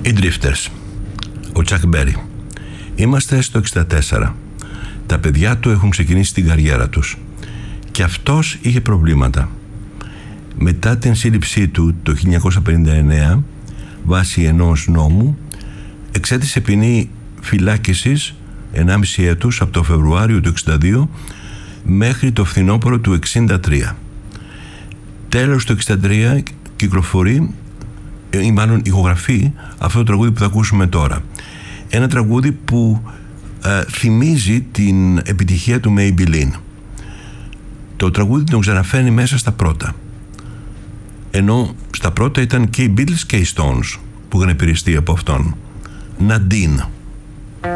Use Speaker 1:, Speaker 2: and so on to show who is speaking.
Speaker 1: Οι Drifters, ο Τσακ Μπέρι. Είμαστε στο 64. Τα παιδιά του έχουν ξεκινήσει την καριέρα τους και αυτός είχε προβλήματα. Μετά την σύλληψή του το 1959 βάσει ενός νόμου εξέτησε ποινή φυλάκισης 1,5 έτους από το Φεβρουάριο του 62 μέχρι το φθινόπωρο του 63. Τέλος του 63 κυκλοφορεί ή μάλλον ηχογραφεί αυτό το τραγούδι που θα ακούσουμε τώρα. Ένα τραγούδι που θυμίζει την επιτυχία του Maybelline. Το τραγούδι τον ξαναφέρνει μέσα στα πρώτα, ενώ στα πρώτα ήταν και οι Beatles και οι Stones που είχαν επηρεαστεί από αυτόν. Nadine.